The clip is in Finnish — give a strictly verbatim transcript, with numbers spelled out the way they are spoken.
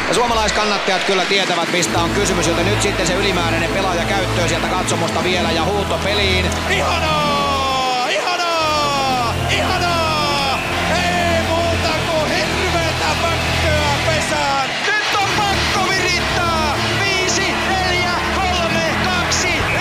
Ja suomalaiskannattajat kyllä tietävät, mistä on kysymys, joten nyt sitten se ylimääräinen pelaaja käyttöön sieltä katsomosta vielä ja huuto peliin. Ihanaa!